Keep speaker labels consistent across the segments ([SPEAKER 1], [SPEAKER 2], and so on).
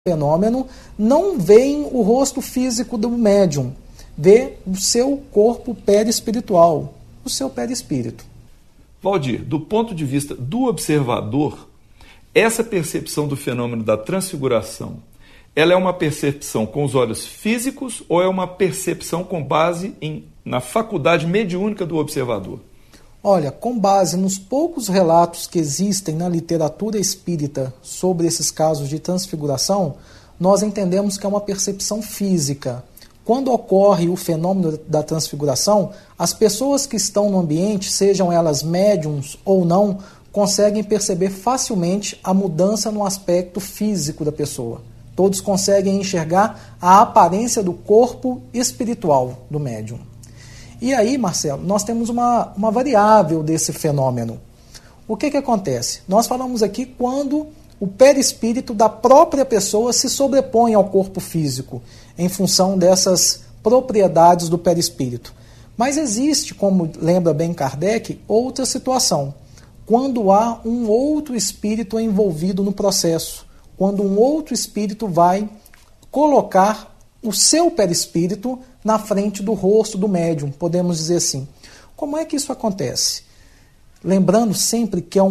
[SPEAKER 1] fenômeno não veem o rosto físico do médium, vê o seu corpo perispiritual, o seu perispírito.
[SPEAKER 2] Valdir, do ponto de vista do observador, essa percepção do fenômeno da transfiguração, ela é uma percepção com os olhos físicos ou é uma percepção com base na faculdade mediúnica do observador?
[SPEAKER 1] Olha, com base nos poucos relatos que existem na literatura espírita sobre esses casos de transfiguração, nós entendemos que é uma percepção física. Quando ocorre o fenômeno da transfiguração, as pessoas que estão no ambiente, sejam elas médiums ou não, conseguem perceber facilmente a mudança no aspecto físico da pessoa. Todos conseguem enxergar a aparência do corpo espiritual do médium. E aí, Marcelo, nós temos uma variável desse fenômeno. O que acontece? Nós falamos aqui quando o perispírito da própria pessoa se sobrepõe ao corpo físico, em função dessas propriedades do perispírito. Mas existe, como lembra bem Kardec, outra situação. Quando há um outro espírito envolvido no processo, quando um outro espírito vai colocar o seu perispírito na frente do rosto do médium, podemos dizer assim. Como é que isso acontece? Lembrando sempre que é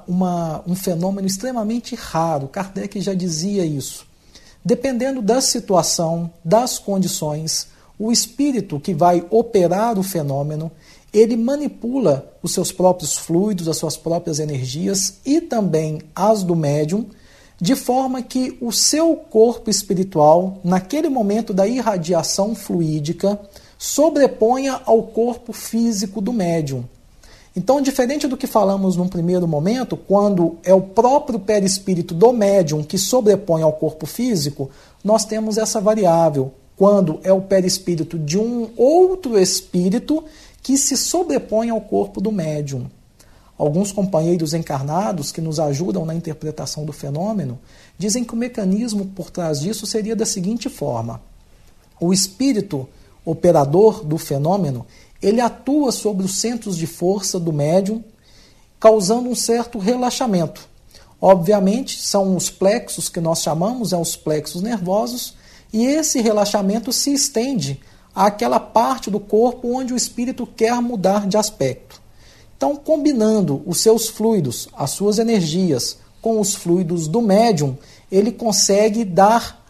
[SPEAKER 1] um fenômeno extremamente raro, Kardec já dizia isso. Dependendo da situação, das condições, o espírito que vai operar o fenômeno, ele manipula os seus próprios fluidos, as suas próprias energias e também as do médium, de forma que o seu corpo espiritual, naquele momento da irradiação fluídica, sobreponha ao corpo físico do médium. Então, diferente do que falamos num primeiro momento, quando é o próprio perispírito do médium que sobrepõe ao corpo físico, nós temos essa variável, quando é o perispírito de um outro espírito que se sobrepõe ao corpo do médium. Alguns companheiros encarnados que nos ajudam na interpretação do fenômeno dizem que o mecanismo por trás disso seria da seguinte forma. O espírito operador do fenômeno, ele atua sobre os centros de força do médium, causando um certo relaxamento. Obviamente, são os plexos que nós chamamos, os plexos nervosos, e esse relaxamento se estende àquela parte do corpo onde o espírito quer mudar de aspecto. Então, combinando os seus fluidos, as suas energias, com os fluidos do médium, ele consegue dar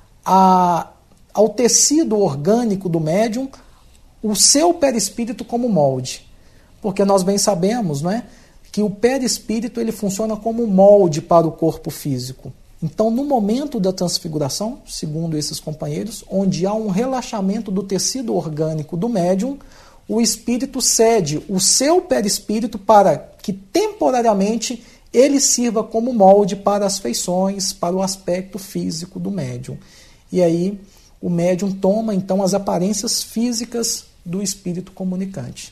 [SPEAKER 1] ao tecido orgânico do médium o seu perispírito como molde. Porque nós bem sabemos, não é, que o perispírito ele funciona como molde para o corpo físico. Então, no momento da transfiguração, segundo esses companheiros, onde há um relaxamento do tecido orgânico do médium, o espírito cede o seu perispírito para que temporariamente ele sirva como molde para as feições, para o aspecto físico do médium. E aí o médium toma então as aparências físicas do espírito comunicante.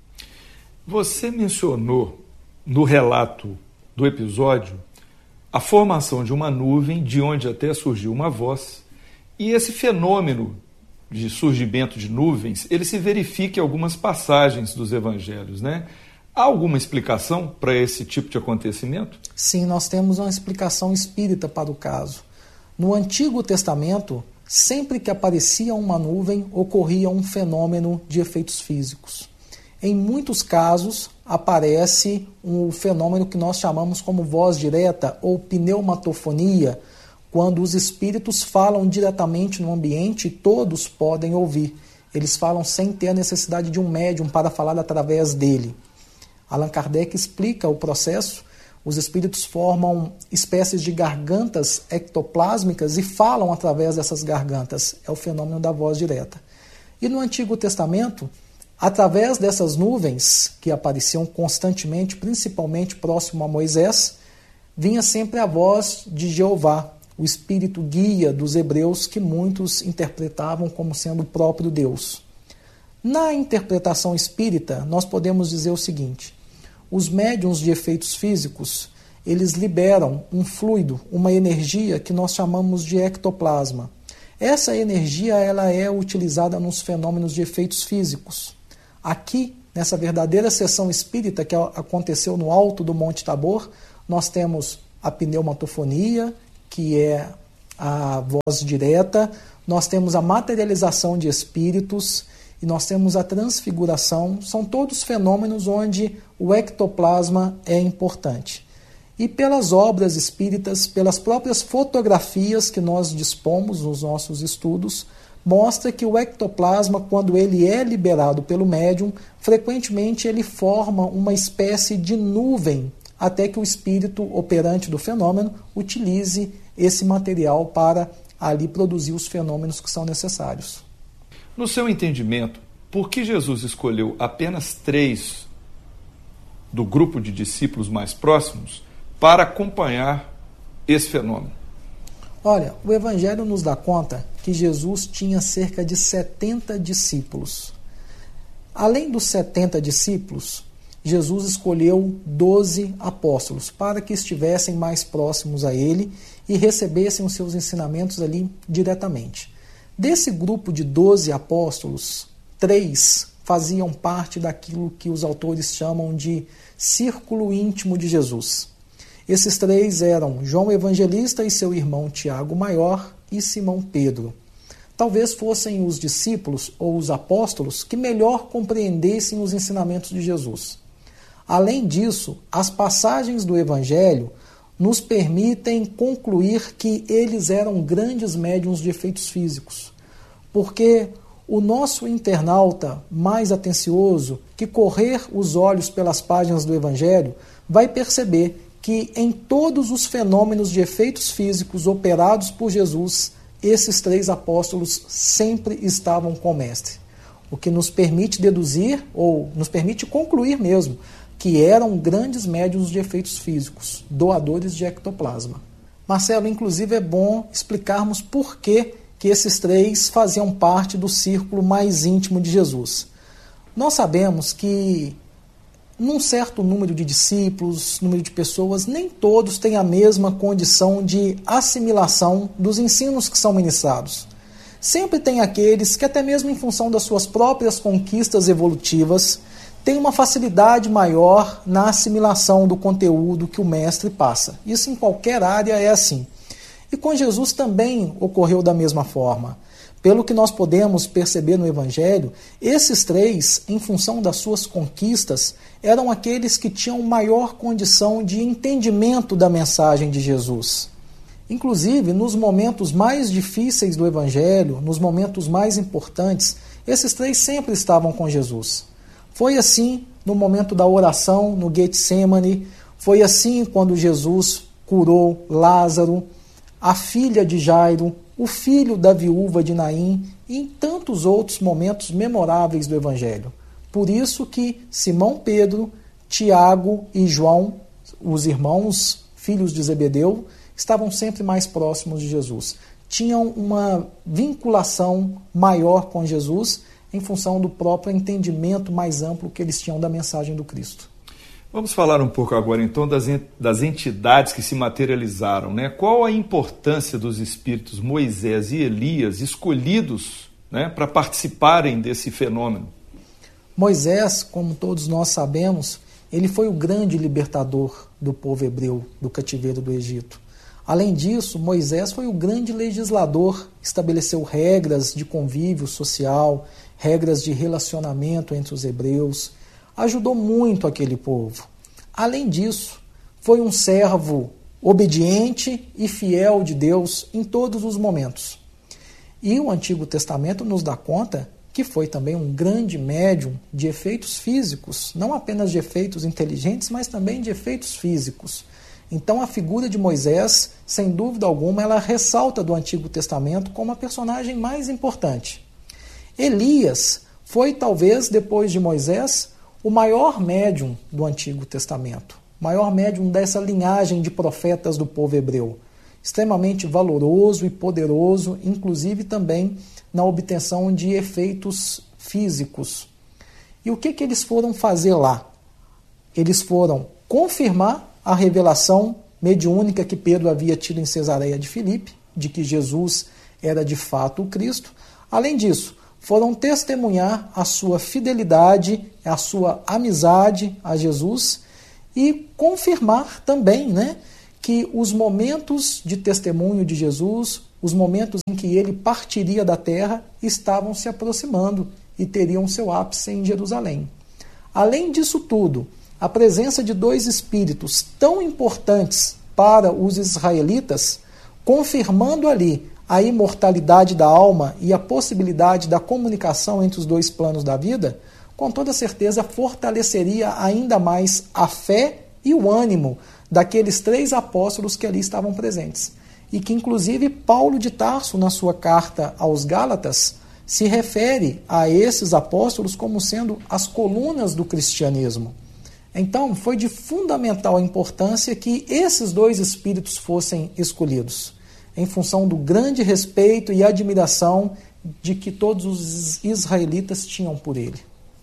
[SPEAKER 2] Você mencionou no relato do episódio a formação de uma nuvem de onde até surgiu uma voz, e esse fenômeno de surgimento de nuvens, ele se verifica em algumas passagens dos evangelhos, né? Há alguma explicação para esse tipo de acontecimento?
[SPEAKER 1] Sim, nós temos uma explicação espírita para o caso. No Antigo Testamento, sempre que aparecia uma nuvem, ocorria um fenômeno de efeitos físicos. Em muitos casos, aparece um fenômeno que nós chamamos como voz direta ou pneumatofonia, quando os espíritos falam diretamente no ambiente e todos podem ouvir. Eles falam sem ter a necessidade de um médium para falar através dele. Allan Kardec explica o processo. Os espíritos formam espécies de gargantas ectoplásmicas e falam através dessas gargantas. É o fenômeno da voz direta. E no Antigo Testamento, através dessas nuvens que apareciam constantemente, principalmente próximo a Moisés, vinha sempre a voz de Jeová, o espírito guia dos hebreus que muitos interpretavam como sendo o próprio Deus. Na interpretação espírita, nós podemos dizer o seguinte: os médiuns de efeitos físicos, eles liberam um fluido, uma energia que nós chamamos de ectoplasma. Essa energia ela é utilizada nos fenômenos de efeitos físicos. Aqui, nessa verdadeira sessão espírita que aconteceu no alto do Monte Tabor, nós temos a pneumatofonia, que é a voz direta, nós temos a materialização de espíritos e nós temos a transfiguração. São todos fenômenos onde o ectoplasma é importante. E pelas obras espíritas, pelas próprias fotografias que nós dispomos nos nossos estudos, mostra que o ectoplasma, quando ele é liberado pelo médium, frequentemente ele forma uma espécie de nuvem, até que o espírito operante do fenômeno utilize esse material para ali produzir os fenômenos que são necessários.
[SPEAKER 2] No seu entendimento, por que Jesus escolheu apenas 3 do grupo de discípulos mais próximos para acompanhar esse fenômeno?
[SPEAKER 1] Olha, o Evangelho nos dá conta que Jesus tinha cerca de 70 discípulos. Além dos 70 discípulos, Jesus escolheu 12 apóstolos para que estivessem mais próximos a ele e recebessem os seus ensinamentos ali diretamente. Desse grupo de 12 apóstolos, 3 faziam parte daquilo que os autores chamam de círculo íntimo de Jesus. Esses 3 eram João Evangelista e seu irmão Tiago Maior e Simão Pedro. Talvez fossem os discípulos ou os apóstolos que melhor compreendessem os ensinamentos de Jesus. Além disso, as passagens do Evangelho nos permitem concluir que eles eram grandes médiuns de efeitos físicos, porque o nosso internauta mais atencioso, que correr os olhos pelas páginas do Evangelho, vai perceber que em todos os fenômenos de efeitos físicos operados por Jesus, esses 3 apóstolos sempre estavam com o Mestre, o que nos permite deduzir, ou nos permite concluir mesmo, que eram grandes médiuns de efeitos físicos, doadores de ectoplasma. Marcelo, inclusive é bom explicarmos por que esses 3 faziam parte do círculo mais íntimo de Jesus. Nós sabemos que num certo número de discípulos, número de pessoas, nem todos têm a mesma condição de assimilação dos ensinos que são ministrados. Sempre tem aqueles que, até mesmo em função das suas próprias conquistas evolutivas, têm uma facilidade maior na assimilação do conteúdo que o mestre passa. Isso em qualquer área é assim. E com Jesus também ocorreu da mesma forma. Pelo que nós podemos perceber no Evangelho, esses 3, em função das suas conquistas, eram aqueles que tinham maior condição de entendimento da mensagem de Jesus. Inclusive, nos momentos mais difíceis do Evangelho, nos momentos mais importantes, esses 3 sempre estavam com Jesus. Foi assim no momento da oração no Getsemane, foi assim quando Jesus curou Lázaro, a filha de Jairo, o filho da viúva de Naim e em tantos outros momentos memoráveis do Evangelho. Por isso que Simão Pedro, Tiago e João, os irmãos, filhos de Zebedeu, estavam sempre mais próximos de Jesus. Tinham uma vinculação maior com Jesus em função do próprio entendimento mais amplo que eles tinham da mensagem do Cristo.
[SPEAKER 2] Vamos falar um pouco agora, então, das entidades que se materializaram, né? Qual a importância dos espíritos Moisés e Elias escolhidos, né, para participarem desse fenômeno?
[SPEAKER 1] Moisés, como todos nós sabemos, ele foi o grande libertador do povo hebreu do cativeiro do Egito. Além disso, Moisés foi o grande legislador, estabeleceu regras de convívio social, regras de relacionamento entre os hebreus, ajudou muito aquele povo. Além disso, foi um servo obediente e fiel de Deus em todos os momentos. E o Antigo Testamento nos dá conta que foi também um grande médium de efeitos físicos, não apenas de efeitos inteligentes, mas também de efeitos físicos. Então a figura de Moisés, sem dúvida alguma, ela ressalta do Antigo Testamento como a personagem mais importante. Elias foi, talvez, depois de Moisés, o maior médium do Antigo Testamento, o maior médium dessa linhagem de profetas do povo hebreu, extremamente valoroso e poderoso, inclusive também na obtenção de efeitos físicos. E o que eles foram fazer lá? Eles foram confirmar a revelação mediúnica que Pedro havia tido em Cesareia de Filipe, de que Jesus era de fato o Cristo. Além disso, foram testemunhar a sua fidelidade, a sua amizade a Jesus e confirmar também, que os momentos de testemunho de Jesus, os momentos em que ele partiria da terra estavam se aproximando e teriam seu ápice em Jerusalém. Além disso tudo, a presença de dois espíritos tão importantes para os israelitas, confirmando ali a imortalidade da alma e a possibilidade da comunicação entre os dois planos da vida, com toda certeza fortaleceria ainda mais a fé e o ânimo daqueles 3 apóstolos que ali estavam presentes. E que, inclusive, Paulo de Tarso, na sua carta aos Gálatas, se refere a esses apóstolos como sendo as colunas do cristianismo. Então, foi de fundamental importância que esses 2 espíritos fossem escolhidos, em função do grande respeito e admiração de que todos os israelitas tinham por ele.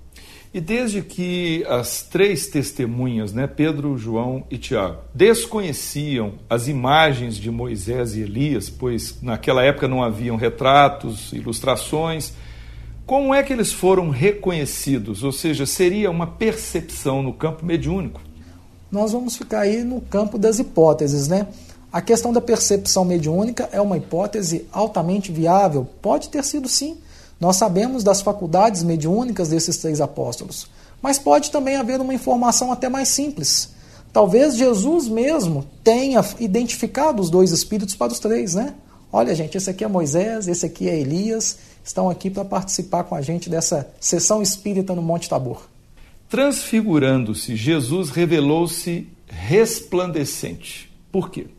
[SPEAKER 2] E desde que as 3 testemunhas, Pedro, João e Tiago, desconheciam as imagens de Moisés e Elias, pois naquela época não haviam retratos, ilustrações, como é que eles foram reconhecidos? Ou seja, seria uma percepção no campo mediúnico?
[SPEAKER 1] Nós vamos ficar aí no campo das hipóteses, A questão da percepção mediúnica é uma hipótese altamente viável. Pode ter sido sim. Nós sabemos das faculdades mediúnicas desses 3 apóstolos. Mas pode também haver uma informação até mais simples. Talvez Jesus mesmo tenha identificado os 2 espíritos para os 3, Olha, gente, esse aqui é Moisés, esse aqui é Elias, estão aqui para participar com a gente dessa sessão espírita no Monte Tabor.
[SPEAKER 2] Transfigurando-se, Jesus revelou-se resplandecente. Por quê?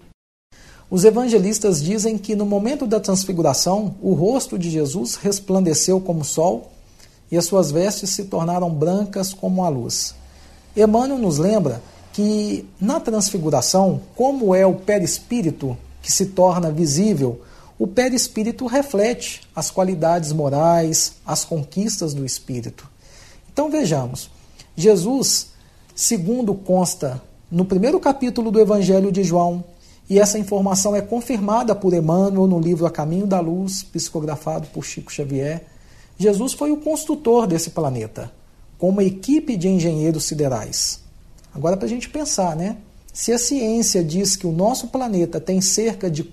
[SPEAKER 1] Os evangelistas dizem que no momento da transfiguração, o rosto de Jesus resplandeceu como o sol e as suas vestes se tornaram brancas como a luz. Emmanuel nos lembra que na transfiguração, como é o perispírito que se torna visível, o perispírito reflete as qualidades morais, as conquistas do espírito. Então vejamos, Jesus, segundo consta no primeiro capítulo do Evangelho de João, e essa informação é confirmada por Emmanuel no livro A Caminho da Luz, psicografado por Chico Xavier. Jesus foi o construtor desse planeta, com uma equipe de engenheiros siderais. Agora, para a gente pensar, se a ciência diz que o nosso planeta tem cerca de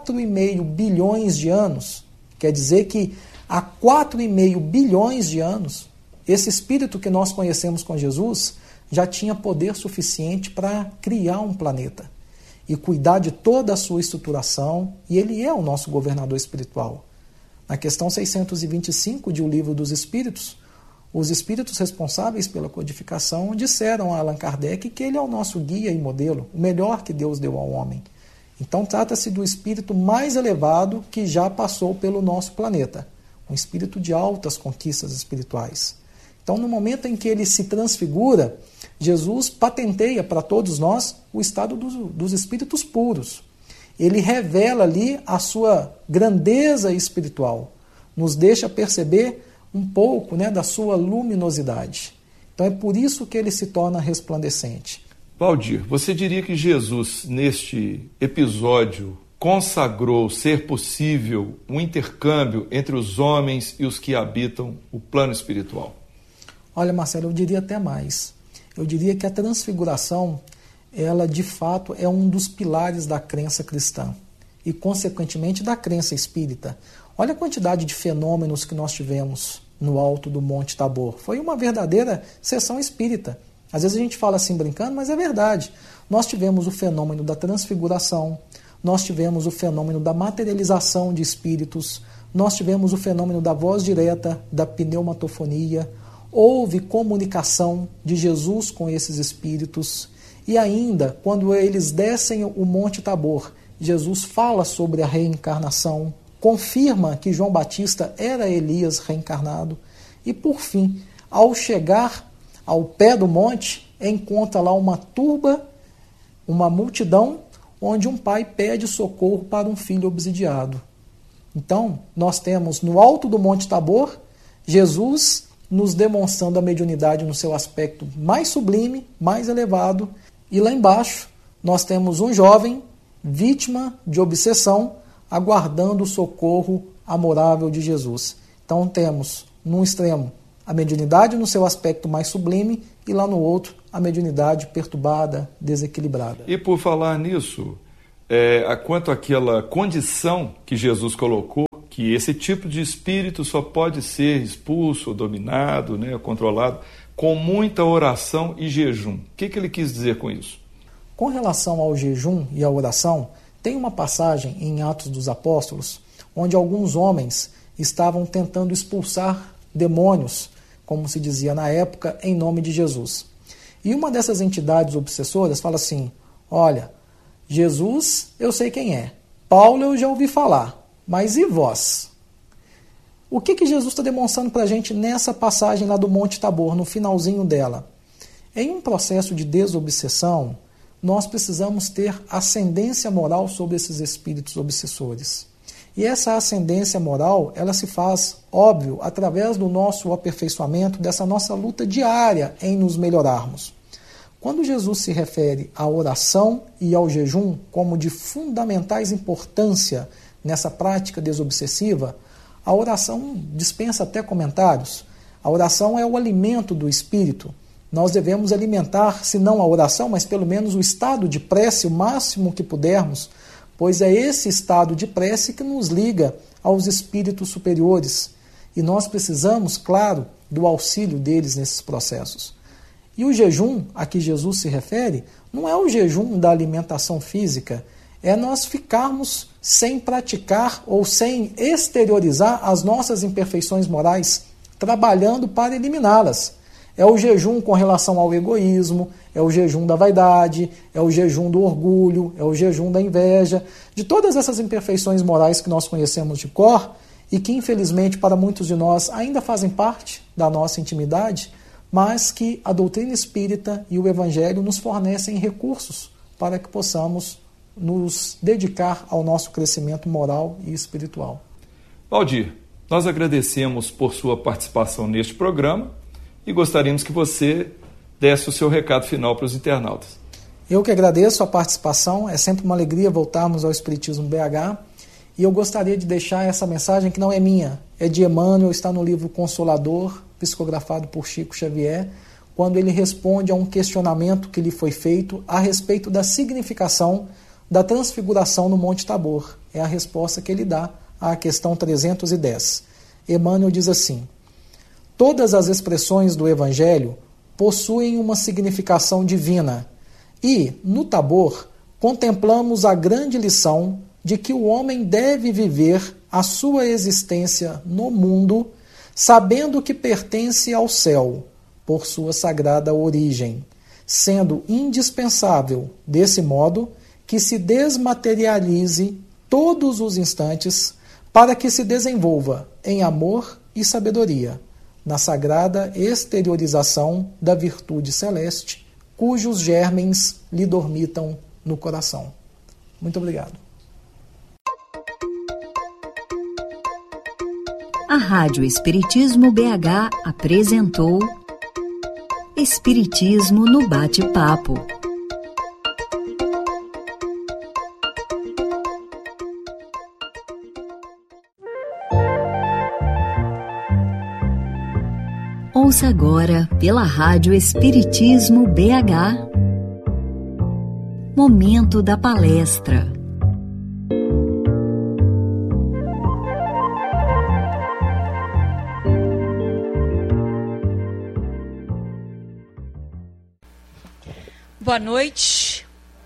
[SPEAKER 1] 4,5 bilhões de anos, quer dizer que há 4,5 bilhões de anos, esse espírito que nós conhecemos com Jesus já tinha poder suficiente para criar um planeta e cuidar de toda a sua estruturação, e ele é o nosso governador espiritual. Na questão 625 de O Livro dos Espíritos, os espíritos responsáveis pela codificação disseram a Allan Kardec que ele é o nosso guia e modelo, o melhor que Deus deu ao homem. Então trata-se do espírito mais elevado que já passou pelo nosso planeta, um espírito de altas conquistas espirituais. Então, no momento em que ele se transfigura, Jesus patenteia para todos nós o estado dos espíritos puros. Ele revela ali a sua grandeza espiritual, nos deixa perceber um pouco da sua luminosidade. Então é por isso que ele se torna resplandecente.
[SPEAKER 2] Valdir, você diria que Jesus, neste episódio, consagrou ser possível um intercâmbio entre os homens e os que habitam o plano espiritual?
[SPEAKER 1] Olha, Marcelo, eu diria até mais. Eu diria que a transfiguração, ela de fato é um dos pilares da crença cristã e, consequentemente, da crença espírita. Olha a quantidade de fenômenos que nós tivemos no alto do Monte Tabor. Foi uma verdadeira sessão espírita. Às vezes a gente fala assim brincando, mas é verdade. Nós tivemos o fenômeno da transfiguração, nós tivemos o fenômeno da materialização de espíritos, nós tivemos o fenômeno da voz direta, da pneumatofonia. Houve comunicação de Jesus com esses espíritos. E ainda, quando eles descem o Monte Tabor, Jesus fala sobre a reencarnação, confirma que João Batista era Elias reencarnado. E, por fim, ao chegar ao pé do monte, encontra lá uma turba, uma multidão, onde um pai pede socorro para um filho obsidiado. Então, nós temos no alto do Monte Tabor, Jesus nos demonstrando a mediunidade no seu aspecto mais sublime, mais elevado. E lá embaixo, nós temos um jovem, vítima de obsessão, aguardando o socorro amorável de Jesus. Então temos, num extremo, a mediunidade no seu aspecto mais sublime e lá no outro, a mediunidade perturbada, desequilibrada.
[SPEAKER 2] E por falar nisso, quanto àquela condição que Jesus colocou, que esse tipo de espírito só pode ser expulso, ou dominado, né, controlado, com muita oração e jejum. O que ele quis dizer com isso?
[SPEAKER 1] Com relação ao jejum e à oração, tem uma passagem em Atos dos Apóstolos, onde alguns homens estavam tentando expulsar demônios, como se dizia na época, em nome de Jesus. E uma dessas entidades obsessoras fala assim: olha, Jesus eu sei quem é, Paulo eu já ouvi falar, mas e vós? O que Jesus está demonstrando para a gente nessa passagem lá do Monte Tabor, no finalzinho dela? Em um processo de desobsessão, nós precisamos ter ascendência moral sobre esses espíritos obsessores. E essa ascendência moral, ela se faz, óbvio, através do nosso aperfeiçoamento, dessa nossa luta diária em nos melhorarmos. Quando Jesus se refere à oração e ao jejum como de fundamentais importância nessa prática desobsessiva, a oração dispensa até comentários. A oração é o alimento do espírito. Nós devemos alimentar, se não a oração, mas pelo menos o estado de prece o máximo que pudermos, pois é esse estado de prece que nos liga aos espíritos superiores. E nós precisamos, claro, do auxílio deles nesses processos. E o jejum a que Jesus se refere não é o jejum da alimentação física, é nós ficarmos sem praticar ou sem exteriorizar as nossas imperfeições morais, trabalhando para eliminá-las. É o jejum com relação ao egoísmo, é o jejum da vaidade, é o jejum do orgulho, é o jejum da inveja, de todas essas imperfeições morais que nós conhecemos de cor e que, infelizmente, para muitos de nós ainda fazem parte da nossa intimidade, mas que a doutrina espírita e o Evangelho nos fornecem recursos para que possamos nos dedicar ao nosso crescimento moral e espiritual.
[SPEAKER 2] Valdir, nós agradecemos por sua participação neste programa e gostaríamos que você desse o seu recado final para os internautas.
[SPEAKER 1] Eu que agradeço a participação, é sempre uma alegria voltarmos ao Espiritismo BH, e eu gostaria de deixar essa mensagem que não é minha, é de Emmanuel, está no livro Consolador, psicografado por Chico Xavier, quando ele responde a um questionamento que lhe foi feito a respeito da significação da transfiguração no Monte Tabor. É a resposta que ele dá à questão 310. Emmanuel diz assim: todas as expressões do Evangelho possuem uma significação divina e, no Tabor, contemplamos a grande lição de que o homem deve viver a sua existência no mundo sabendo que pertence ao céu, por sua sagrada origem, sendo indispensável, desse modo, que se desmaterialize todos os instantes para que se desenvolva em amor e sabedoria, na sagrada exteriorização da virtude celeste, cujos germens lhe dormitam no coração. Muito obrigado.
[SPEAKER 3] A Rádio Espiritismo BH apresentou Espiritismo no Bate-Papo. Ouça agora pela Rádio Espiritismo BH. Momento da palestra.
[SPEAKER 4] Boa noite.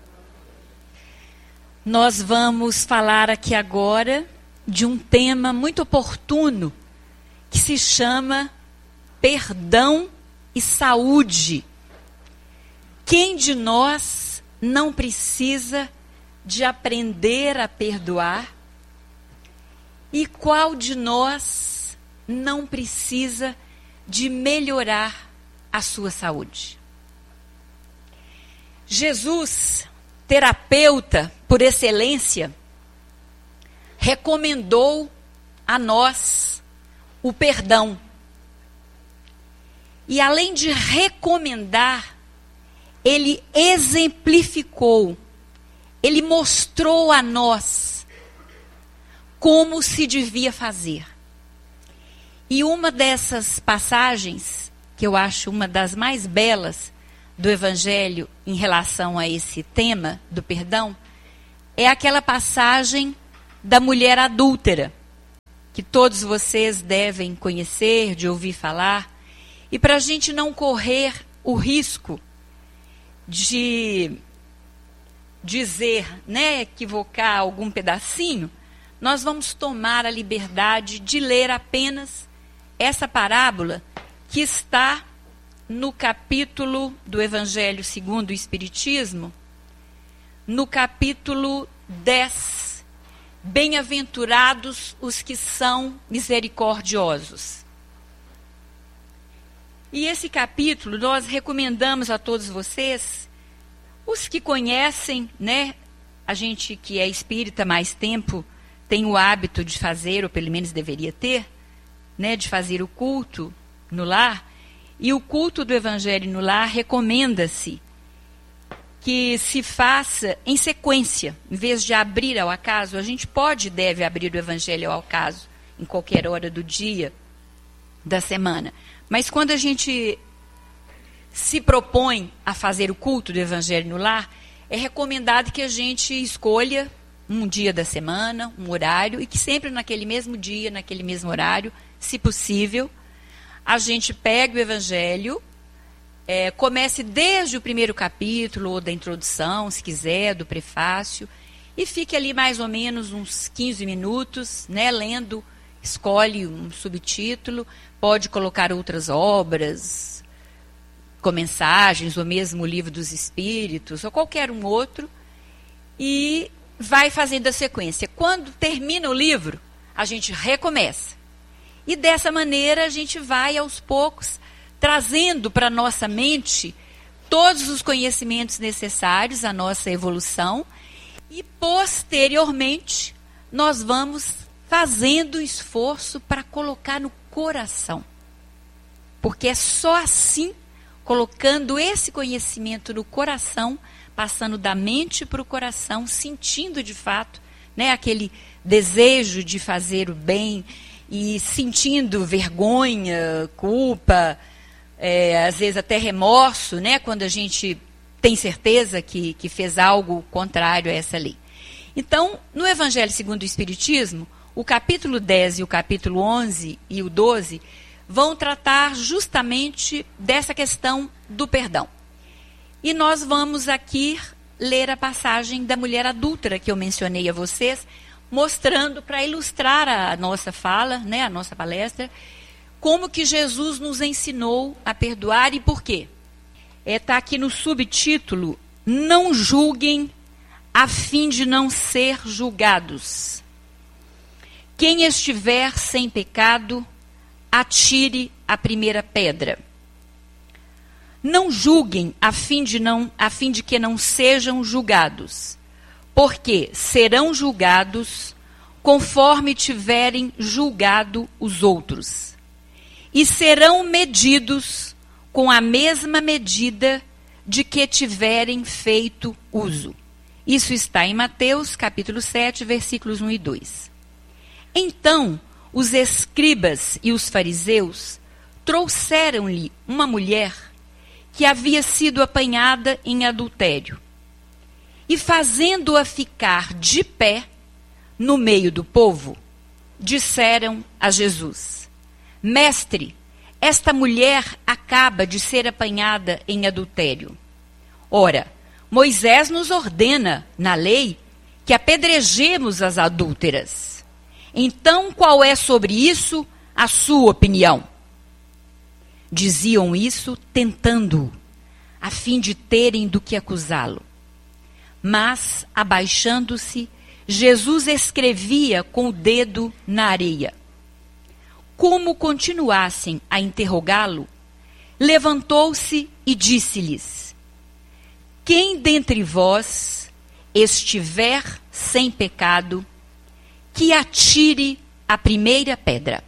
[SPEAKER 4] Nós vamos falar aqui agora de um tema muito oportuno que se chama perdão e saúde. Quem de nós não precisa de aprender a perdoar? E qual de nós não precisa de melhorar a sua saúde? Jesus, terapeuta por excelência, recomendou a nós o perdão. E além de recomendar, ele exemplificou, ele mostrou a nós como se devia fazer. E uma dessas passagens, que eu acho uma das mais belas do Evangelho em relação a esse tema do perdão, é aquela passagem da mulher adúltera, que todos vocês devem conhecer, de ouvir falar. E para a gente não correr o risco de dizer, né, equivocar algum pedacinho, nós vamos tomar a liberdade de ler apenas essa parábola que está no capítulo do Evangelho segundo o Espiritismo, no capítulo 10. Bem-aventurados os que são misericordiosos. E esse capítulo nós recomendamos a todos vocês, os que conhecem, né? A gente que é espírita há mais tempo tem o hábito de fazer, ou pelo menos deveria ter, né, de fazer o culto no lar. E o culto do Evangelho no lar recomenda-se que se faça em sequência, em vez de abrir ao acaso. A gente pode e deve abrir o Evangelho ao acaso, em qualquer hora do dia, da semana. Mas quando a gente se propõe a fazer o culto do Evangelho no lar, é recomendado que a gente escolha um dia da semana, um horário, e que sempre naquele mesmo dia, naquele mesmo horário, se possível, a gente pegue o Evangelho, comece desde o primeiro capítulo, ou da introdução, se quiser, do prefácio, e fique ali mais ou menos uns 15 minutos, né, lendo, escolhe um subtítulo, pode colocar outras obras, com mensagens, ou mesmo o Livro dos Espíritos, ou qualquer um outro, e vai fazendo a sequência. Quando termina o livro, a gente recomeça. E dessa maneira a gente vai aos poucos trazendo para a nossa mente todos os conhecimentos necessários à nossa evolução, e posteriormente nós vamos fazendo esforço para colocar no coração. Porque é só assim, colocando esse conhecimento no coração, passando da mente para o coração, sentindo de fato, né, aquele desejo de fazer o bem, e sentindo vergonha, culpa, às vezes até remorso, né, quando a gente tem certeza que fez algo contrário a essa lei. Então, no Evangelho segundo o Espiritismo, o capítulo 10 e o capítulo 11 e o 12 vão tratar justamente dessa questão do perdão. E nós vamos aqui ler a passagem da mulher adúltera que eu mencionei a vocês, mostrando, para ilustrar a nossa fala, né, a nossa palestra, como que Jesus nos ensinou a perdoar e por quê. Está aqui no subtítulo: não julguem a fim de não ser julgados. Quem estiver sem pecado, atire a primeira pedra. Não julguem a fim de que não sejam julgados, porque serão julgados conforme tiverem julgado os outros, e serão medidos com a mesma medida de que tiverem feito uso. Isso está em Mateus, capítulo 7, versículos 1 e 2. Então, os escribas e os fariseus trouxeram-lhe uma mulher que havia sido apanhada em adultério, e fazendo-a ficar de pé no meio do povo, disseram a Jesus: Mestre, esta mulher acaba de ser apanhada em adultério. Ora, Moisés nos ordena, na lei, que apedrejemos as adúlteras. Então, qual é sobre isso a sua opinião? Diziam isso tentando-o, a fim de terem do que acusá-lo. Mas, abaixando-se, Jesus escrevia com o dedo na areia. Como continuassem a interrogá-lo, levantou-se e disse-lhes: Quem dentre vós estiver sem pecado, que atire a primeira pedra.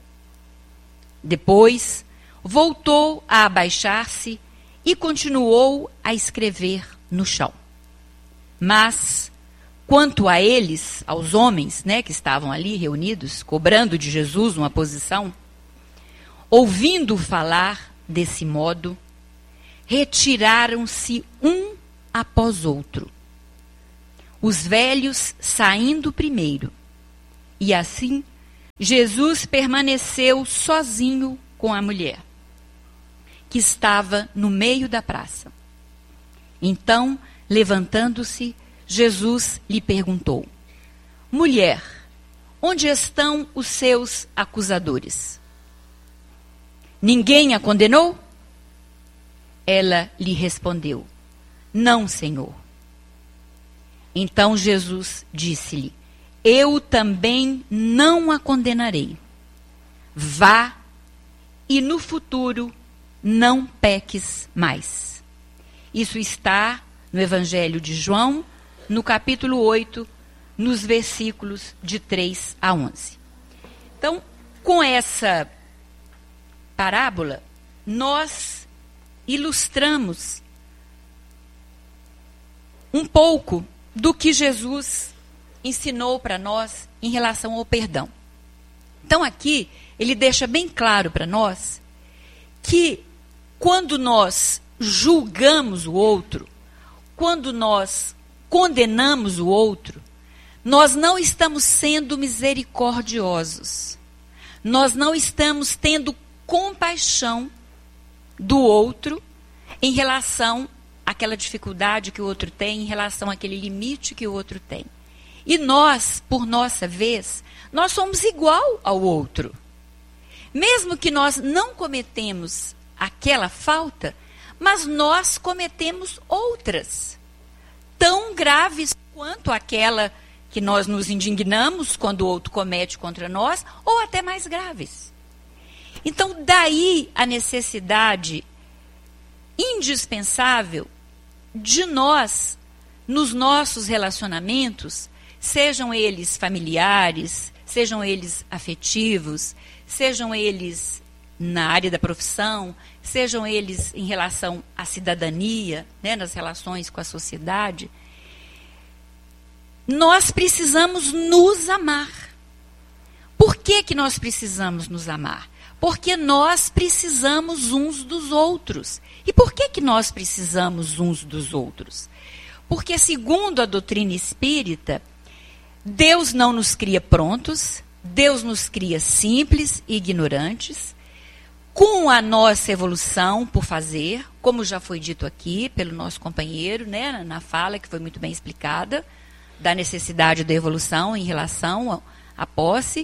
[SPEAKER 4] Depois, voltou a abaixar-se e continuou a escrever no chão. Mas, quanto a eles, aos homens, né, que estavam ali reunidos, cobrando de Jesus uma posição, ouvindo falar desse modo, retiraram-se um após outro. os velhos saindo primeiro. E assim, Jesus permaneceu sozinho com a mulher, que estava no meio da praça. Então, levantando-se, Jesus lhe perguntou: Mulher, onde estão os seus acusadores? Ninguém a condenou? Ela lhe respondeu: Não, Senhor. Então Jesus disse-lhe: Eu também não a condenarei. Vá e no futuro não peques mais. Isso está no Evangelho de João, no capítulo 8, nos versículos de 3 a 11. Então, com essa parábola, nós ilustramos um pouco do que Jesus ensinou para nós em relação ao perdão. Então, aqui, ele deixa bem claro para nós que quando nós julgamos o outro, quando nós condenamos o outro, nós não estamos sendo misericordiosos. Nós não estamos tendo compaixão do outro em relação àquela dificuldade que o outro tem, em relação àquele limite que o outro tem. E nós, por nossa vez, nós somos igual ao outro. Mesmo que nós não cometemos aquela falta, mas nós cometemos outras, tão graves quanto aquela que nós nos indignamos quando o outro comete contra nós, ou até mais graves. Então, daí a necessidade indispensável de nós, nos nossos relacionamentos, sejam eles familiares, sejam eles afetivos, sejam eles na área da profissão, sejam eles em relação à cidadania, né, nas relações com a sociedade, nós precisamos nos amar. Por que que nós precisamos nos amar? Porque nós precisamos uns dos outros. E por que que nós precisamos uns dos outros? Porque, segundo a doutrina espírita, Deus não nos cria prontos, Deus nos cria simples e ignorantes, com a nossa evolução por fazer, como já foi dito aqui pelo nosso companheiro, né, na fala que foi muito bem explicada, da necessidade da evolução em relação à posse.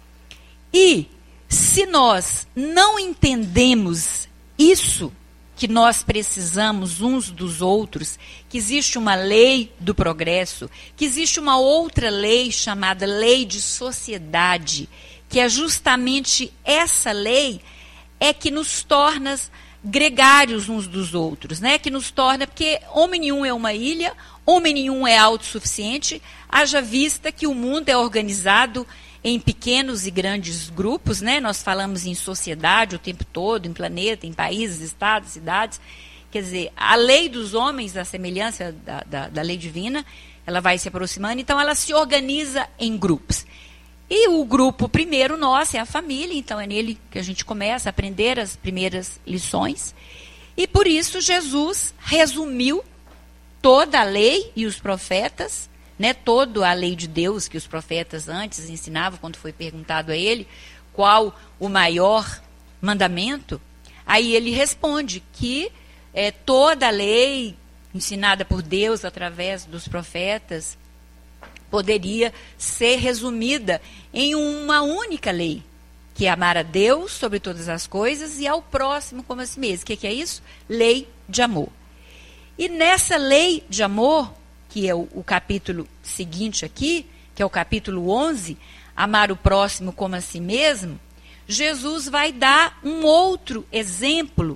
[SPEAKER 4] E se nós não entendemos isso, que nós precisamos uns dos outros, que existe uma lei do progresso, que existe uma outra lei chamada lei de sociedade, que é justamente essa lei é que nos torna gregários uns dos outros, né? Que nos torna, porque homem nenhum é uma ilha, homem nenhum é autossuficiente, haja vista que o mundo é organizado em pequenos e grandes grupos, né? Nós falamos em sociedade o tempo todo, em planeta, em países, estados, cidades. Quer dizer, a lei dos homens, a semelhança da lei divina, ela vai se aproximando, então ela se organiza em grupos. E o grupo primeiro nosso é a família, então é nele que a gente começa a aprender as primeiras lições. E por isso Jesus resumiu toda a lei e os profetas, né, toda a lei de Deus que os profetas antes ensinavam, quando foi perguntado a ele qual o maior mandamento, aí ele responde que toda a lei ensinada por Deus através dos profetas poderia ser resumida em uma única lei, que é amar a Deus sobre todas as coisas e ao próximo como a si mesmo. O que é isso? Lei de amor. E nessa lei de amor, que é o capítulo seguinte aqui, que é o capítulo 11, amar o próximo como a si mesmo, Jesus vai dar um outro exemplo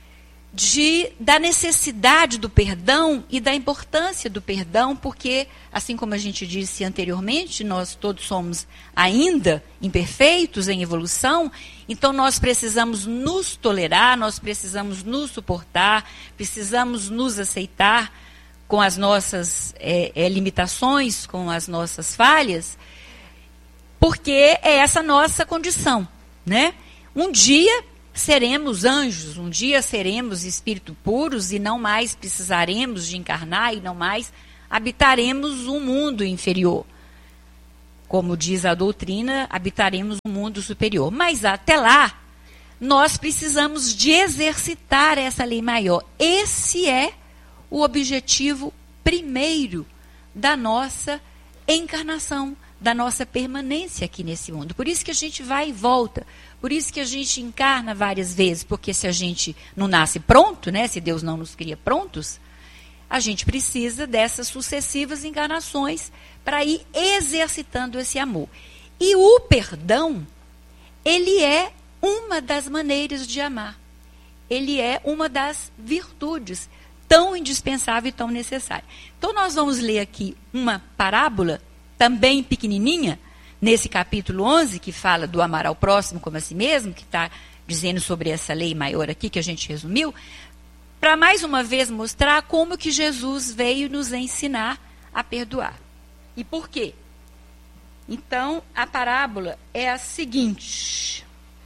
[SPEAKER 4] da necessidade do perdão e da importância do perdão, porque, assim como a gente disse anteriormente, nós todos somos ainda imperfeitos em evolução, então nós precisamos nos tolerar, nós precisamos nos suportar, precisamos nos aceitar com as nossas limitações, com as nossas falhas, porque é essa nossa condição, né? Um dia seremos anjos, um dia seremos espíritos puros e não mais precisaremos de encarnar e não mais habitaremos um mundo inferior. Como diz a doutrina, habitaremos um mundo superior. Mas até lá, nós precisamos de exercitar essa lei maior. Esse é o objetivo primeiro da nossa encarnação, da nossa permanência aqui nesse mundo. Por isso que a gente vai e volta, por isso que a gente encarna várias vezes, porque se a gente não nasce pronto, né, se Deus não nos cria prontos, a gente precisa dessas sucessivas encarnações para ir exercitando esse amor. E o perdão, ele é uma das maneiras de amar. Ele é uma das virtudes tão indispensável e tão necessária. Então nós vamos ler aqui uma parábola, também pequenininha, nesse capítulo 11, que fala do amar ao próximo como a si mesmo, que está dizendo sobre essa lei maior aqui, que a gente resumiu, para mais uma vez mostrar como que Jesus veio nos ensinar a perdoar. E por quê? Então, a parábola é a seguinte: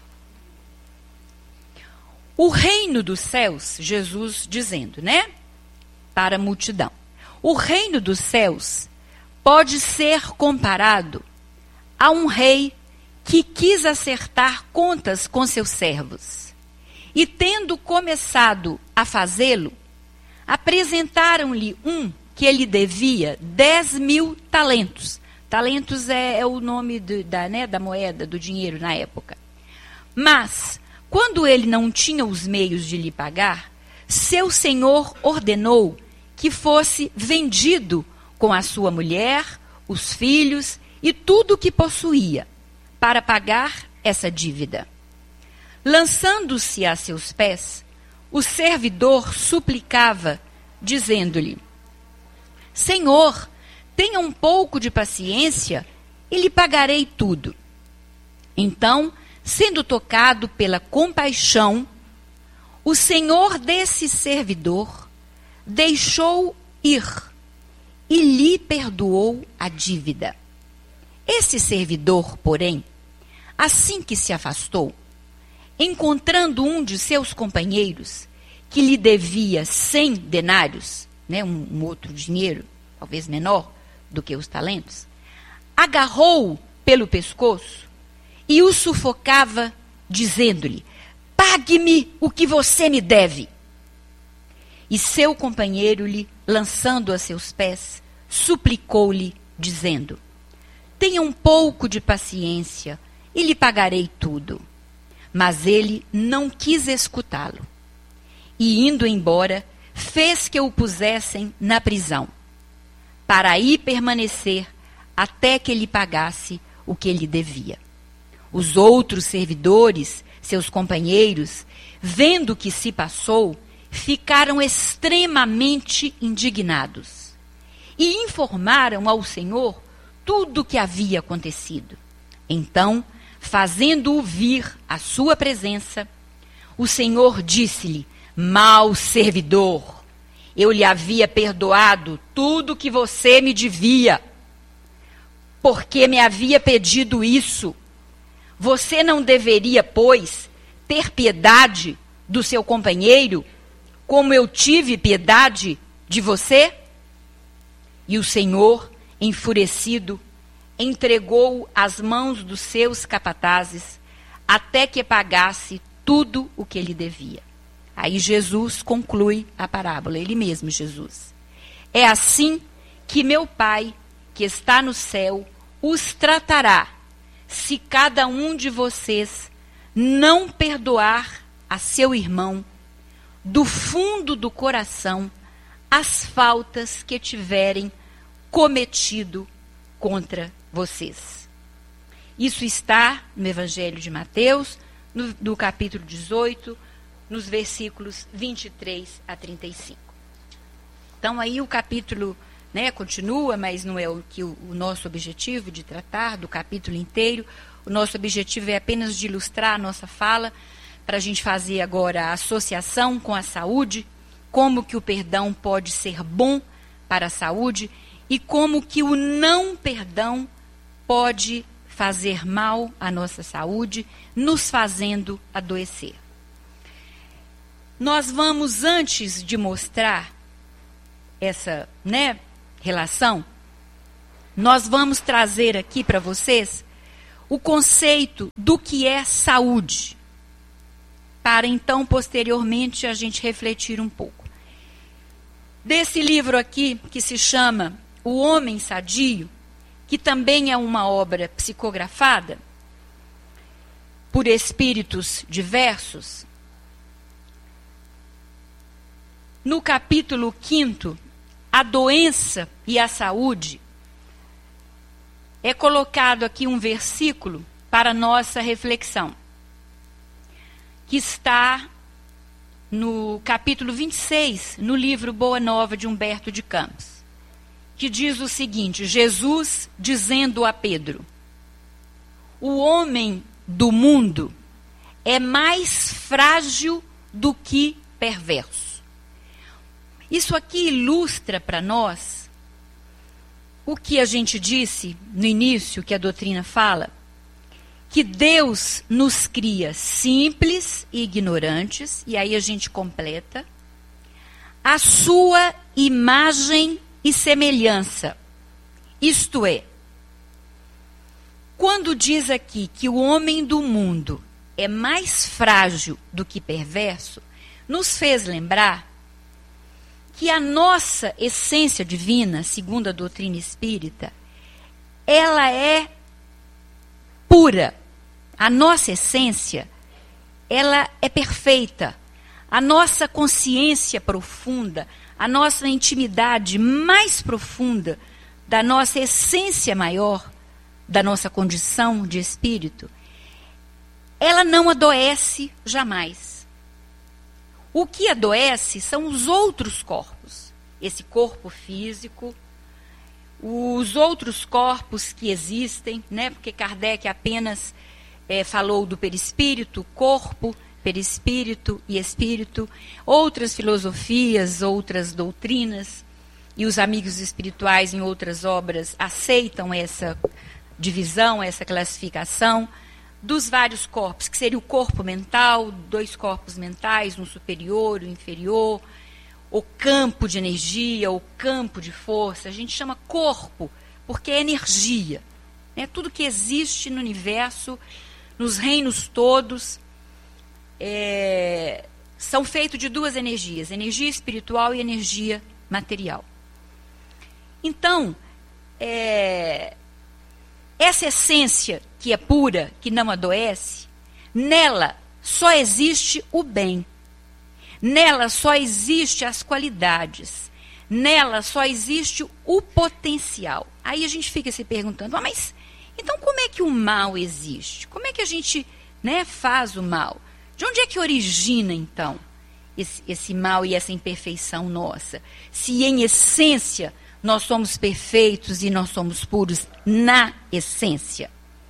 [SPEAKER 4] o reino dos céus, Jesus dizendo, né, para a multidão, o reino dos céus pode ser comparado a um rei que quis acertar contas com seus servos. E tendo começado a fazê-lo, apresentaram-lhe um que ele devia 10.000 talentos. Talentos é o nome da moeda, do dinheiro na época. Mas, quando ele não tinha os meios de lhe pagar, seu senhor ordenou que fosse vendido com a sua mulher, os filhos e tudo o que possuía, para pagar essa dívida. Lançando-se a seus pés, o servidor suplicava, dizendo-lhe: Senhor, tenha um pouco de paciência e lhe pagarei tudo. Então, sendo tocado pela compaixão, o senhor desse servidor deixou ir e lhe perdoou a dívida. Esse servidor, porém, assim que se afastou, encontrando um de seus companheiros que lhe devia 100 denários, né, um outro dinheiro, talvez menor do que os talentos, agarrou-o pelo pescoço e o sufocava, dizendo-lhe: pague-me o que você me deve. E seu companheiro lhe, lançando a seus pés, suplicou-lhe, dizendo: tenha um pouco de paciência e lhe pagarei tudo. Mas ele não quis escutá-lo. E indo embora, fez que o pusessem na prisão, para aí permanecer até que ele pagasse o que lhe devia. Os outros servidores, seus companheiros, vendo o que se passou, ficaram extremamente indignados e informaram ao Senhor tudo o que havia acontecido. Então, fazendo-o vir à sua presença, o Senhor disse-lhe: mau servidor, eu lhe havia perdoado tudo o que você me devia, porque me havia pedido isso. Você não deveria, pois, ter piedade do seu companheiro, como eu tive piedade de você? E o Senhor, enfurecido, entregou-o às mãos dos seus capatazes, até que pagasse tudo o que ele devia. Aí Jesus conclui a parábola, ele mesmo, Jesus. É assim que meu Pai, que está no céu, os tratará, se cada um de vocês não perdoar a seu irmão, do fundo do coração, as faltas que tiverem cometido contra vocês. Isso está no Evangelho de Mateus, no capítulo 18, nos versículos 23 a 35. Então aí o capítulo, né, continua, mas não é o nosso objetivo de tratar do capítulo inteiro. O nosso objetivo é apenas de ilustrar a nossa fala, para a gente fazer agora a associação com a saúde, como que o perdão pode ser bom para a saúde e como que o não perdão pode fazer mal à nossa saúde, nos fazendo adoecer. Nós vamos, antes de mostrar relação, nós vamos trazer aqui para vocês o conceito do que é saúde, para então, posteriormente, a gente refletir um pouco. Desse livro aqui, que se chama O Homem Sadio, que também é uma obra psicografada por espíritos diversos, no capítulo 5, a doença e a saúde, é colocado aqui um versículo para nossa reflexão, que está no capítulo 26, no livro Boa Nova de Humberto de Campos, que diz o seguinte: Jesus dizendo a Pedro: o homem do mundo é mais frágil do que perverso. Isso aqui ilustra para nós o que a gente disse no início, que a doutrina fala, que Deus nos cria simples e ignorantes, e aí a gente completa, a sua imagem e semelhança. Isto é, quando diz aqui que o homem do mundo é mais frágil do que perverso, nos fez lembrar que a nossa essência divina, segundo a doutrina espírita, ela é pura. A nossa essência, ela é perfeita. A nossa consciência profunda, a nossa intimidade mais profunda, da nossa essência maior, da nossa condição de espírito, ela não adoece jamais. O que adoece são os outros corpos. Esse corpo físico, os outros corpos que existem, né? Porque Kardec apenas falou do perispírito, corpo, perispírito e espírito. Outras filosofias, outras doutrinas e os amigos espirituais em outras obras aceitam essa divisão, essa classificação dos vários corpos, que seria o corpo mental, 2 corpos mentais, um superior, um inferior, o campo de energia, o campo de força. A gente chama corpo porque é energia. Né? Tudo que existe no universo, nos reinos todos, são feitos de 2 energias, energia espiritual e energia material. Então, essa essência que é pura, que não adoece, nela só existe o bem. Nela só existe as qualidades. Nela só existe o potencial. Aí a gente fica se perguntando, mas então como é que o mal existe? Como é que a gente, né, faz o mal? De onde é que origina, então, esse mal e essa imperfeição nossa? Se em essência nós somos perfeitos e nós somos puros na essência.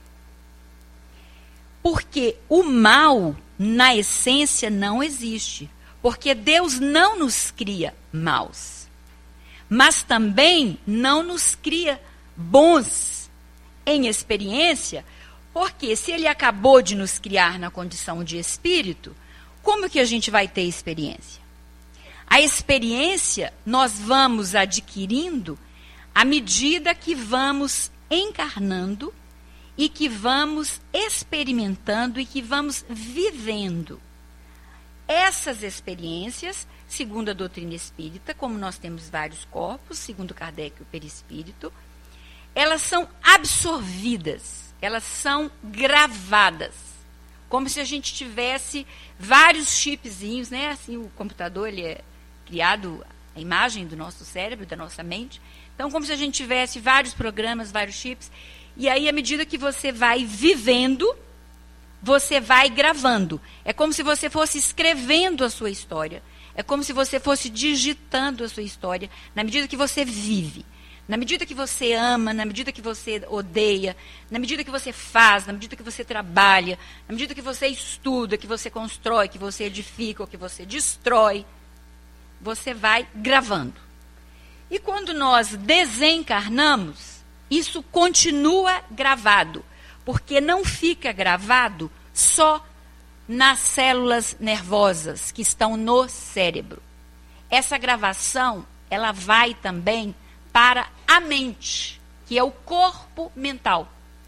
[SPEAKER 4] Porque o mal, na essência, não existe. Porque Deus não nos cria maus. Mas também não nos cria bons em experiência, porque se Ele acabou de nos criar na condição de espírito, como que a gente vai ter experiência? A experiência nós vamos adquirindo à medida que vamos encarnando e que vamos experimentando e que vamos vivendo. Essas experiências, segundo a doutrina espírita, como nós temos vários corpos, segundo Kardec o perispírito, elas são absorvidas, elas são gravadas, como se a gente tivesse vários chipzinhos, né? Assim, o computador ele é criado a imagem do nosso cérebro, da nossa mente. Então, como se a gente tivesse vários programas, vários chips. E aí, à medida que você vai vivendo, você vai gravando. É como se você fosse escrevendo a sua história. É como se você fosse digitando a sua história, na medida que você vive. Na medida que você ama, na medida que você odeia, na medida que você faz, na medida que você trabalha, na medida que você estuda, que você constrói, que você edifica ou que você destrói, você vai gravando. E quando nós desencarnamos, isso continua gravado, porque não fica gravado só nas células nervosas que estão no cérebro. Essa gravação, ela vai também para a mente, que é o corpo mental.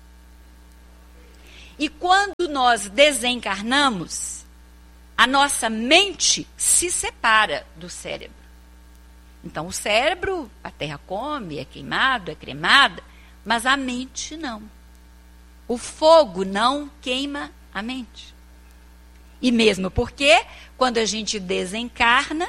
[SPEAKER 4] E quando nós desencarnamos, a nossa mente se separa do cérebro. Então, o cérebro, a terra come, é queimado, é cremada, mas a mente não. O fogo não queima a mente. E mesmo porque, quando a gente desencarna,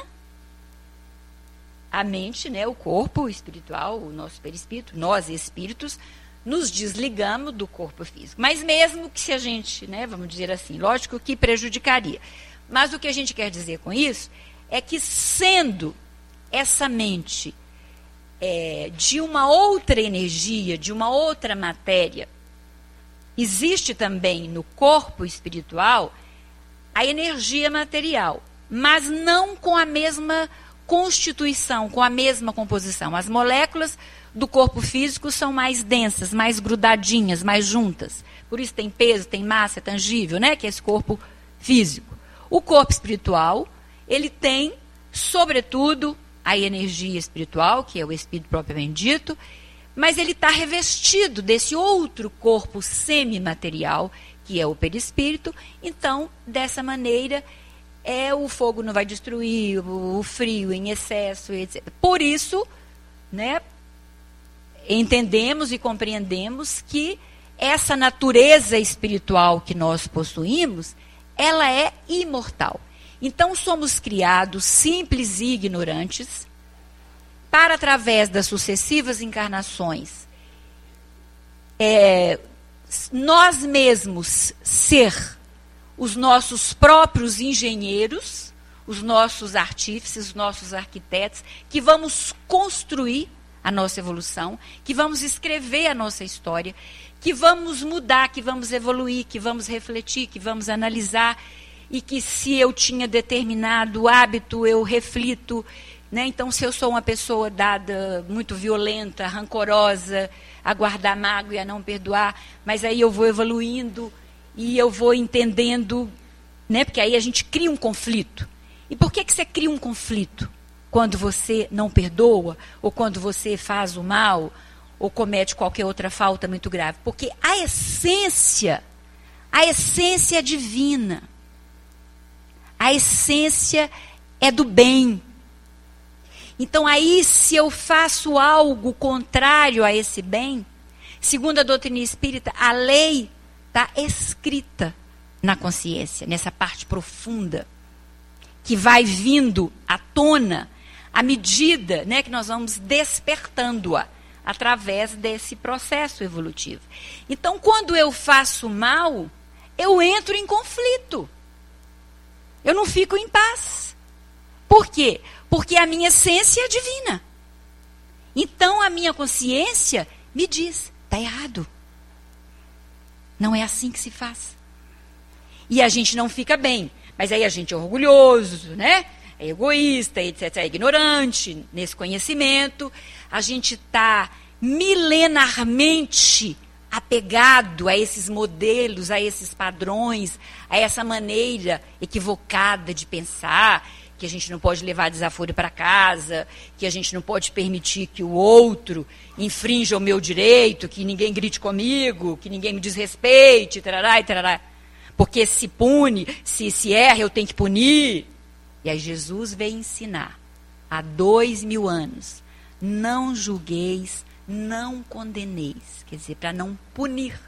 [SPEAKER 4] a mente, né, o corpo espiritual, o nosso perispírito, nós espíritos, nos desligamos do corpo físico. Mas mesmo que se a gente, né, vamos dizer assim, lógico que prejudicaria. Mas o que a gente quer dizer com isso é que, sendo essa mente de uma outra energia, de uma outra matéria, existe também no corpo espiritual a energia material, mas não com a mesma constituição, com a mesma composição. As moléculas do corpo físico são mais densas, mais grudadinhas, mais juntas. Por isso tem peso, tem massa, é tangível, né? Que é esse corpo físico. O corpo espiritual, ele tem, sobretudo, a energia espiritual, que é o espírito propriamente dito, mas ele está revestido desse outro corpo semimaterial, que é o perispírito. Então, dessa maneira, o fogo não vai destruir, o frio em excesso, etc. Por isso, né, entendemos e compreendemos que essa natureza espiritual que nós possuímos, ela é imortal. Então, somos criados simples e ignorantes para, através das sucessivas encarnações, nós mesmos ser os nossos próprios engenheiros, os nossos artífices, os nossos arquitetos, que vamos construir a nossa evolução, que vamos escrever a nossa história, que vamos mudar, que vamos evoluir, que vamos refletir, que vamos analisar, e que se eu tinha determinado hábito, eu reflito, né? Então, se eu sou uma pessoa dada, muito violenta, rancorosa, a guardar mágoa e a não perdoar, mas aí eu vou evoluindo e eu vou entendendo, né? Porque aí a gente cria um conflito. E por que você cria um conflito? Quando você não perdoa, ou quando você faz o mal, ou comete qualquer outra falta muito grave? Porque a essência é divina. A essência é do bem. Então aí, se eu faço algo contrário a esse bem, segundo a doutrina espírita, a lei está escrita na consciência, nessa parte profunda, que vai vindo à tona à medida, né, que nós vamos despertando-a através desse processo evolutivo. Então, quando eu faço mal, eu entro em conflito. Eu não fico em paz. Por quê? Porque a minha essência é divina. Então, a minha consciência me diz, está errado. Não é assim que se faz. E a gente não fica bem. Mas aí a gente é orgulhoso, né? É egoísta, etc. É ignorante nesse conhecimento. A gente está milenarmente apegado a esses modelos, a esses padrões, a essa maneira equivocada de pensar, que a gente não pode levar desaforo para casa, que a gente não pode permitir que o outro infrinja o meu direito, que ninguém grite comigo, que ninguém me desrespeite, tarará e tarará. Porque se pune, se erra, eu tenho que punir. E aí Jesus veio ensinar, há 2000 anos, não julgueis, não condeneis, quer dizer, para não punir.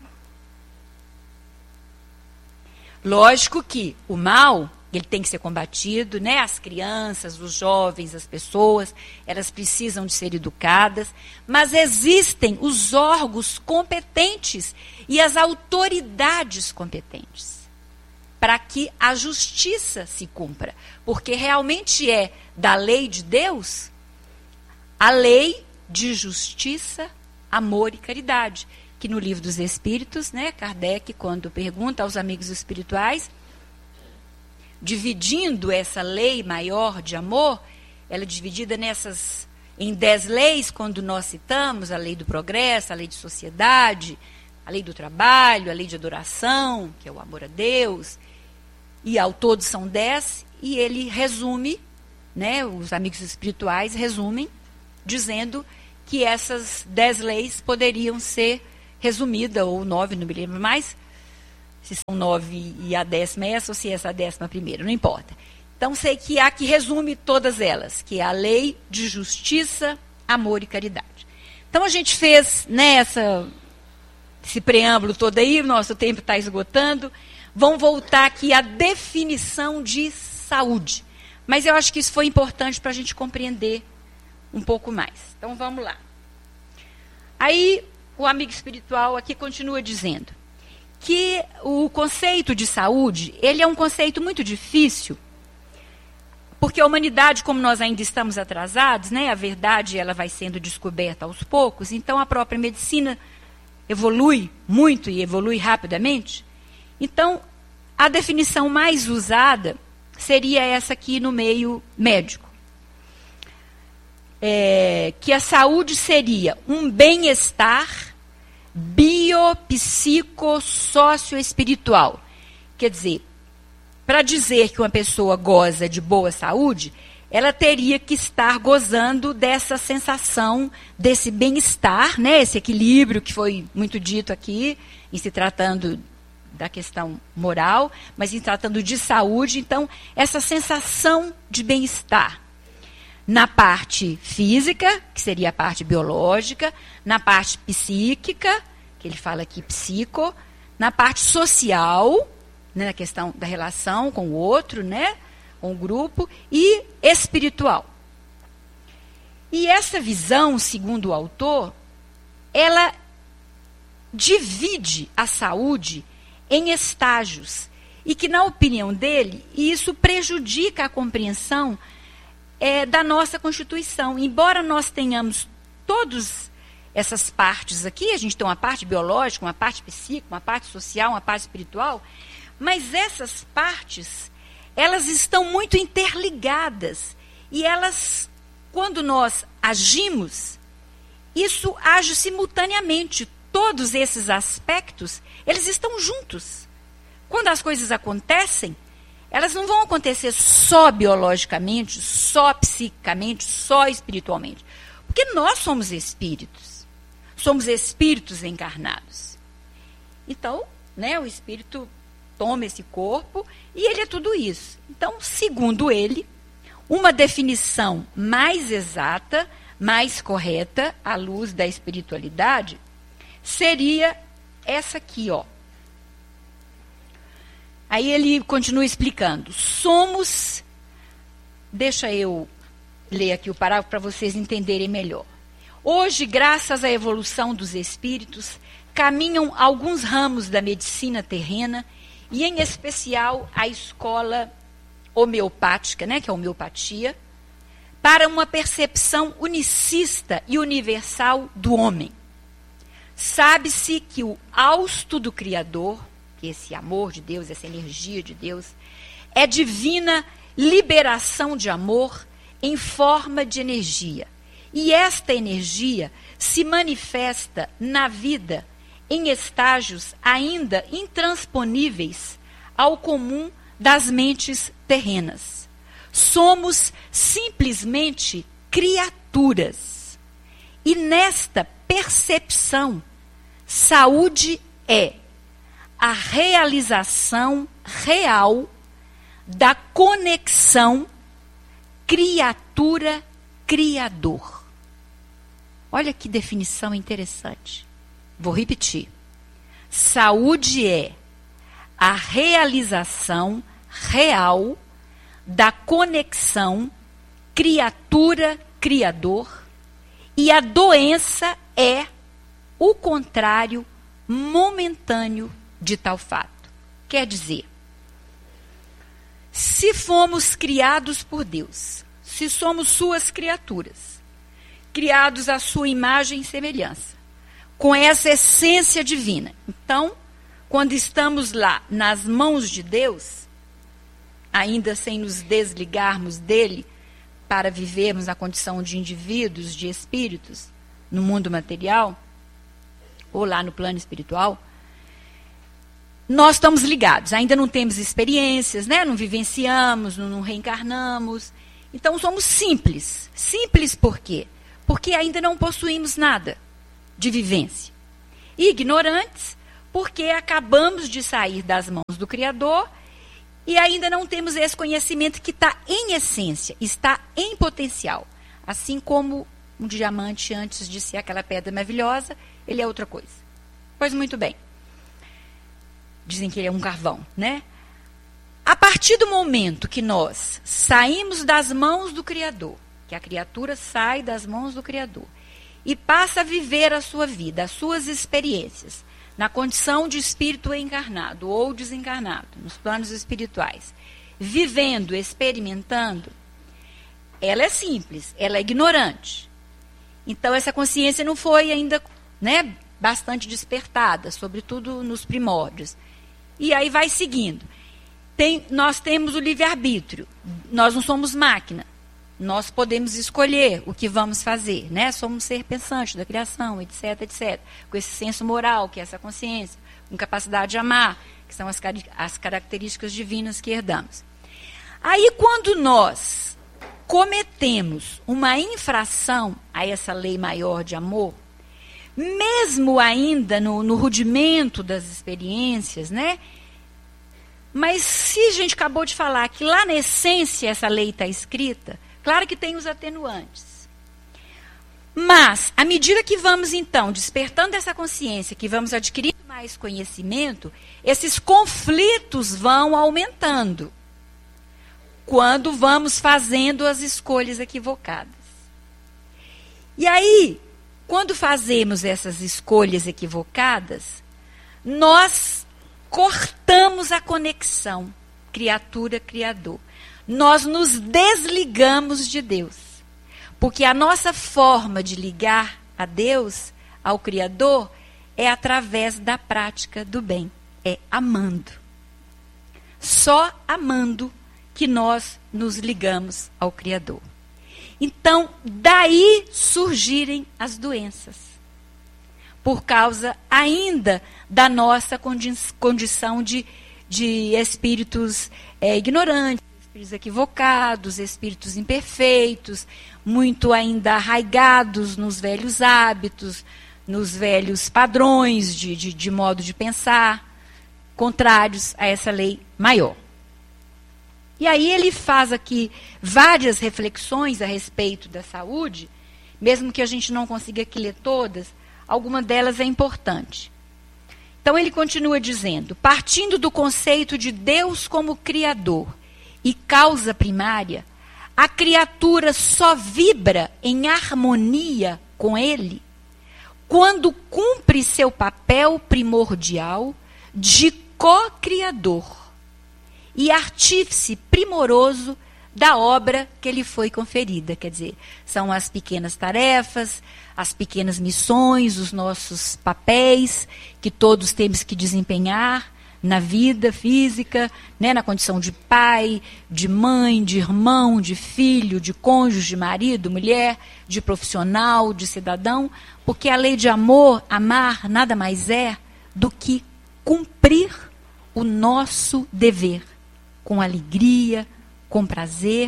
[SPEAKER 4] Lógico que o mal, ele tem que ser combatido, né? As crianças, os jovens, as pessoas, elas precisam de ser educadas, mas existem os órgãos competentes e as autoridades competentes para que a justiça se cumpra, porque realmente é da lei de Deus a lei de justiça, amor e caridade, que no Livro dos Espíritos, né, Kardec, quando pergunta aos amigos espirituais, dividindo essa lei maior de amor, ela é dividida em 10 leis, quando nós citamos a lei do progresso, a lei de sociedade, a lei do trabalho, a lei de adoração, que é o amor a Deus, e ao todo são 10, e ele resume, né, os amigos espirituais resumem, dizendo que essas 10 leis poderiam ser resumidas, ou 9, não me lembro mais, se são 9 e a 10ª essa, ou se essa é a 11ª, não importa. Então, sei que há que resume todas elas, que é a lei de justiça, amor e caridade. Então, a gente fez, né, esse preâmbulo todo aí, o nosso tempo está esgotando. Vamos voltar aqui à definição de saúde. Mas eu acho que isso foi importante para a gente compreender um pouco mais. Então, vamos lá. Aí, o amigo espiritual aqui continua dizendo que o conceito de saúde, ele é um conceito muito difícil, porque a humanidade, como nós ainda estamos atrasados, né, a verdade ela vai sendo descoberta aos poucos, então a própria medicina evolui muito e evolui rapidamente. Então, a definição mais usada seria essa aqui no meio médico. Que a saúde seria um bem-estar biopsicossocioespiritual. Quer dizer, para dizer que uma pessoa goza de boa saúde, ela teria que estar gozando dessa sensação, desse bem-estar, né, esse equilíbrio que foi muito dito aqui, em se tratando da questão moral, mas em tratando de saúde. Então, essa sensação de bem-estar na parte física, que seria a parte biológica, na parte psíquica, que ele fala aqui psico, na parte social, né, na questão da relação com o outro, né, com o grupo, e espiritual. E essa visão, segundo o autor, ela divide a saúde em estágios, e que, na opinião dele, isso prejudica a compreensão da nossa Constituição. Embora nós tenhamos todas essas partes aqui, a gente tem uma parte biológica, uma parte psíquica, uma parte social, uma parte espiritual, mas essas partes, elas estão muito interligadas, e elas, quando nós agimos, isso age simultaneamente. Todos esses aspectos, eles estão juntos. Quando as coisas acontecem, elas não vão acontecer só biologicamente, só psiquicamente, só espiritualmente. Porque nós somos espíritos. Somos espíritos encarnados. Então, né, o espírito toma esse corpo e ele é tudo isso. Então, segundo ele, uma definição mais exata, mais correta, à luz da espiritualidade, seria essa aqui, ó. Aí ele continua explicando. Somos, deixa eu ler aqui o parágrafo para vocês entenderem melhor. Hoje, graças à evolução dos espíritos, caminham alguns ramos da medicina terrena, e em especial a escola homeopática, né, que é a homeopatia, para uma percepção unicista e universal do homem. Sabe-se que o hausto do Criador, que esse amor de Deus, essa energia de Deus, é divina liberação de amor em forma de energia. E esta energia se manifesta na vida em estágios ainda intransponíveis ao comum das mentes terrenas. Somos simplesmente criaturas. E nesta percepção, saúde é a realização real da conexão criatura-criador. Olha que definição interessante. Vou repetir. Saúde é a realização real da conexão criatura-criador, e a doença é o contrário momentâneo de tal fato. Quer dizer, se fomos criados por Deus, se somos suas criaturas, criados à sua imagem e semelhança, com essa essência divina, então, quando estamos lá nas mãos de Deus, ainda sem nos desligarmos dele, para vivermos na condição de indivíduos, de espíritos, no mundo material, ou lá no plano espiritual, nós estamos ligados, ainda não temos experiências, né? Não vivenciamos, não reencarnamos. Então somos simples. Simples por quê? porque ainda não possuímos nada de vivência. E ignorantes, porque acabamos de sair das mãos do Criador e ainda não temos esse conhecimento que está em essência, está em potencial. Assim como um diamante, antes de ser aquela pedra maravilhosa, ele é outra coisa. Pois muito bem. Dizem que ele é um carvão, né? A partir do momento que nós saímos das mãos do Criador, que a criatura sai das mãos do Criador e passa a viver a sua vida, as suas experiências, na condição de espírito encarnado ou desencarnado, nos planos espirituais, vivendo, experimentando, ela é simples, ela é ignorante. Então, essa consciência não foi ainda, né, bastante despertada, sobretudo nos primórdios. E aí vai seguindo. Nós temos o livre-arbítrio, nós não somos máquina. Nós podemos escolher o que vamos fazer, né? Somos ser pensante da criação, etc, etc. Com esse senso moral, que é essa consciência, com capacidade de amar, que são as características divinas que herdamos. Aí, quando nós cometemos uma infração a essa lei maior de amor, mesmo ainda no rudimento das experiências, né? Mas se a gente acabou de falar que lá na essência essa lei está escrita, claro que tem os atenuantes. Mas, à medida que vamos, então, despertando essa consciência, que vamos adquirindo mais conhecimento, esses conflitos vão aumentando. Quando vamos fazendo as escolhas equivocadas. E aí, quando fazemos essas escolhas equivocadas, nós cortamos a conexão criatura-criador. Nós nos desligamos de Deus. Porque a nossa forma de ligar a Deus, ao Criador, é através da prática do bem. É amando. Só amando que nós nos ligamos ao Criador. Então, daí surgirem as doenças. Por causa ainda da nossa condição de espíritos ignorantes, espíritos equivocados, espíritos imperfeitos, muito ainda arraigados nos velhos hábitos, nos velhos padrões de modo de pensar, contrários a essa lei maior. E aí ele faz aqui várias reflexões a respeito da saúde, mesmo que a gente não consiga aqui ler todas, alguma delas é importante. Então ele continua dizendo, partindo do conceito de Deus como Criador e causa primária, a criatura só vibra em harmonia com ele quando cumpre seu papel primordial de co-criador e artífice primoroso da obra que lhe foi conferida. Quer dizer, são as pequenas tarefas, as pequenas missões, os nossos papéis que todos temos que desempenhar na vida física, né, na condição de pai, de mãe, de irmão, de filho, de cônjuge, de marido, mulher, de profissional, de cidadão, porque a lei de amor, amar, nada mais é do que cumprir o nosso dever, com alegria, com prazer.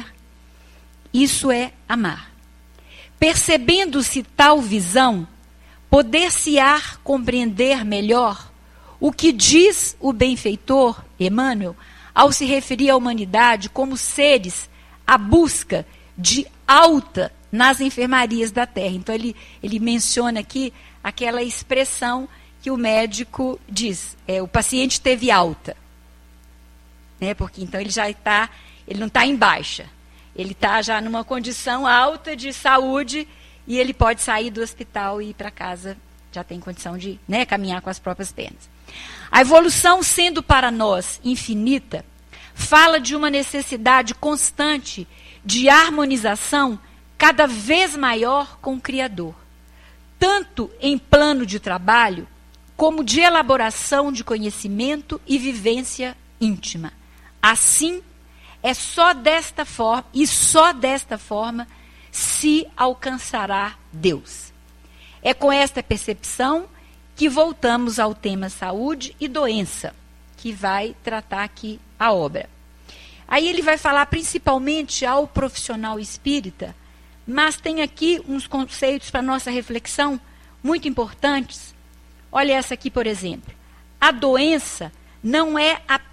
[SPEAKER 4] Isso é amar. Percebendo-se tal visão, poder-se-á compreender melhor o que diz o benfeitor Emmanuel ao se referir à humanidade como seres à busca de alta nas enfermarias da Terra. Então ele menciona aqui aquela expressão que o médico diz, o paciente teve alta. Né, porque então ele já está, ele não está em baixa, ele está já numa condição alta de saúde e ele pode sair do hospital e ir para casa, já tem condição de, né, caminhar com as próprias pernas. A evolução, sendo para nós infinita, fala de uma necessidade constante de harmonização cada vez maior com o Criador, tanto em plano de trabalho como de elaboração de conhecimento e vivência íntima. Assim, é só desta forma, e só desta forma, se alcançará Deus. É com esta percepção que voltamos ao tema saúde e doença, que vai tratar aqui a obra. Aí ele vai falar principalmente ao profissional espírita mas tem aqui uns conceitos para nossa reflexão muito importantes. Olha essa aqui, por exemplo. A doença não é a